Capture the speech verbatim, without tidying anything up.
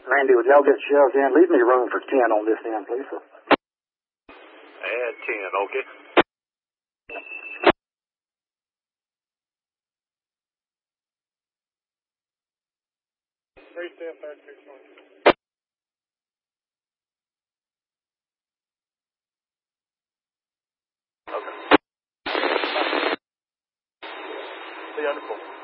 Randy, would y'all get shells in? Leave me room for ten on this end, please, sir. Add ten, okay. Three step, third six one. Okay. See you on the phone.